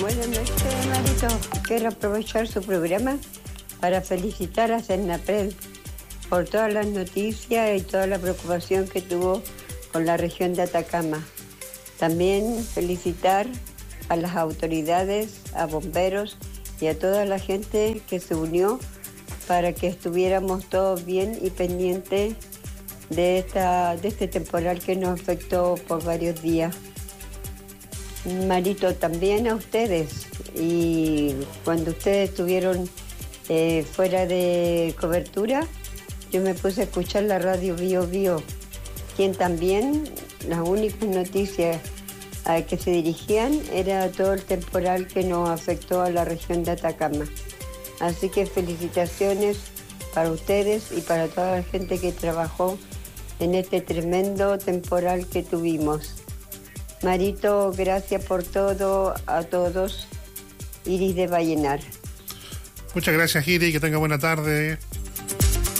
Buenas noches, Marito. Quiero aprovechar su programa para felicitar a Senapred por todas las noticias y toda la preocupación que tuvo con la región de Atacama. También felicitar a las autoridades, a bomberos y a toda la gente que se unió para que estuviéramos todos bien y pendientes de este temporal que nos afectó por varios días. Marito, también a ustedes. Y cuando ustedes estuvieron fuera de cobertura, yo me puse a escuchar la radio Bio Bio, quien también las únicas noticias a que se dirigían era todo el temporal que nos afectó a la región de Atacama. Así que felicitaciones para ustedes y para toda la gente que trabajó en este tremendo temporal que tuvimos. Marito, gracias por todo a todos. Iris de Vallenar. Muchas gracias, Iris, que tenga buena tarde.